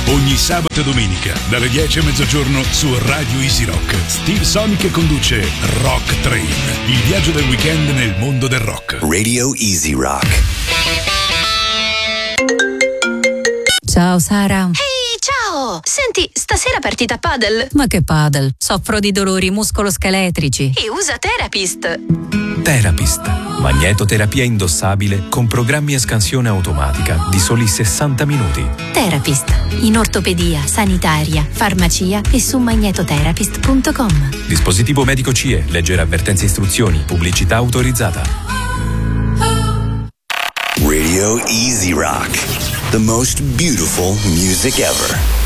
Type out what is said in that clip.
Ogni sabato e domenica, dalle 10 a mezzogiorno su Radio Easy Rock. Steve Sonic conduce Rock Train, il viaggio del weekend nel mondo del rock. Radio Easy Rock. Ciao Sara. Ehi, ciao! Senti, stasera partita padel? Ma che padel? Soffro di dolori muscoloscheletrici. E usa Therapist. Therapist, magnetoterapia indossabile con programmi a scansione automatica di soli 60 minuti. Therapist, in ortopedia, sanitaria, farmacia e su magnetotherapist.com. Dispositivo medico CE, leggere avvertenze e istruzioni, pubblicità autorizzata. Radio Easy Rock. The most beautiful music ever.